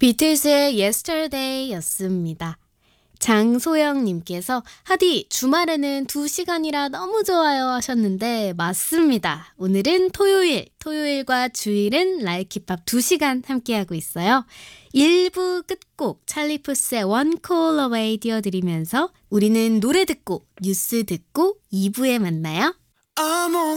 비틀즈의 Yesterday였습니다. 장소영님께서 하디 주말에는 2시간이라 너무 좋아요 하셨는데 맞습니다. 오늘은 토요일과 주일은 라이키팝 2시간 함께하고 있어요. 1부 끝곡 찰리 푸스의 One Call Away 띄워드리면서 우리는 노래 듣고 뉴스 듣고 2부에 만나요.